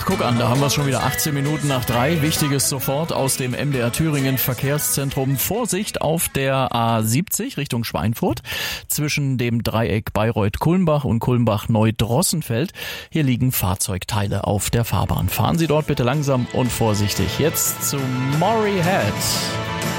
guck an, da haben wir es schon wieder 18 Minuten nach 3. Wichtiges sofort aus dem MDR Thüringen Verkehrszentrum. Vorsicht auf der A70 Richtung Schweinfurt zwischen dem Dreieck Bayreuth-Kulmbach und Kulmbach-Neudrossenfeld. Hier liegen Fahrzeugteile auf der Fahrbahn. Fahren Sie dort bitte langsam und vorsichtig. Jetzt zu Moray Head.